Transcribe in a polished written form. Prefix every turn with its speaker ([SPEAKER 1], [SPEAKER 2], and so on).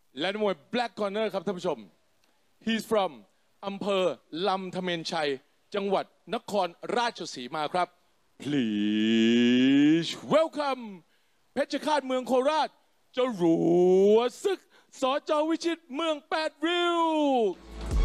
[SPEAKER 1] และนักมวย Black Corner ครับท่านผู้ชม He's from อำเภอลำธเมนชัยจังหวัดนครราชสีมาครับ Please welcome เพชรฆาตเมืองโคราชจรวดศึกสจ.วิชิตเมือง8 ริ้ว